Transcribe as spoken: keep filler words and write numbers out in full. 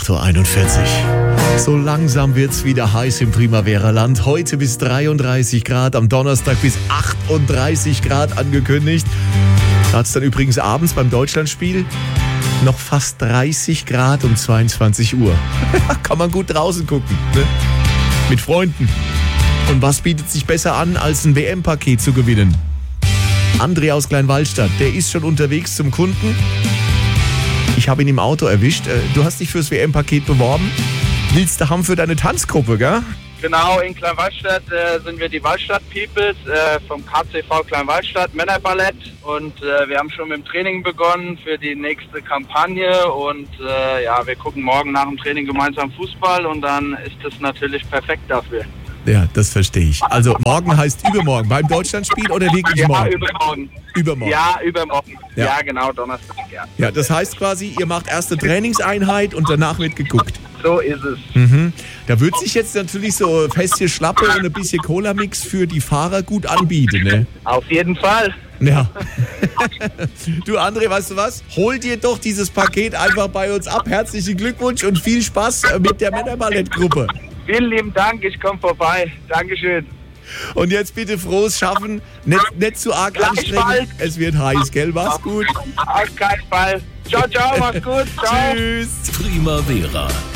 acht Uhr einundvierzig. So langsam wird's wieder heiß im Primavera-Land. Heute bis dreiunddreißig Grad, am Donnerstag bis achtunddreißig Grad angekündigt. Da hat's dann übrigens abends beim Deutschlandspiel noch fast dreißig Grad um zweiundzwanzig Uhr. Kann man gut draußen gucken, ne? Mit Freunden. Und was bietet sich besser an, als ein W M-Paket zu gewinnen? André aus Kleinwallstadt, der ist schon unterwegs zum Kunden. Ich habe ihn im Auto erwischt. Du hast dich fürs W M-Paket beworben. Willst du haben für deine Tanzgruppe, gell? Genau, in Kleinwallstadt äh, sind wir die Wallstadt Peoples äh, vom K C V Kleinwallstadt Männerballett und äh, wir haben schon mit dem Training begonnen für die nächste Kampagne und äh, ja, wir gucken morgen nach dem Training gemeinsam Fußball und dann ist das natürlich perfekt dafür. Ja, das verstehe ich. Also morgen heißt übermorgen. Beim Deutschlandspiel oder wirklich ja, morgen? übermorgen. Übermorgen. Ja, übermorgen. Ja. Ja, genau, Donnerstag, ja. Ja, das heißt quasi, ihr macht erste Trainingseinheit und danach wird geguckt. So ist es. Mhm. Da wird sich jetzt natürlich so feste Schlappe und ein bisschen Cola-Mix für die Fahrer gut anbieten, ne? Auf jeden Fall. Ja. Du André, weißt du was? Hol dir doch dieses Paket einfach bei uns ab. Herzlichen Glückwunsch und viel Spaß mit der Männerballettgruppe. Vielen lieben Dank, ich komme vorbei. Dankeschön. Und jetzt bitte frohes Schaffen, nicht, nicht zu arg anstrengend. Es wird heiß, gell? Mach's gut. Auf keinen Fall. Ciao, ciao, mach's gut. Ciao. Tschüss. Primavera.